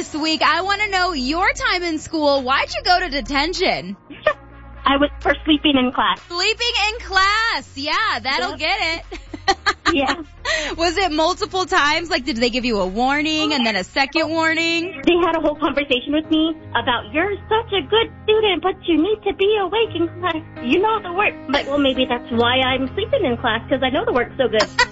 this week. I want to know your time in school. Why'd you go to detention? I was for sleeping in class. Sleeping in class. Yeah, that'll get it. Yeah. Was it multiple times? Like, did they give you a warning and then a second warning? They had a whole conversation with me about, you're such a good student, but you need to be awake in class. You know the work. But, well, maybe that's why I'm sleeping in class, because I know the work so good.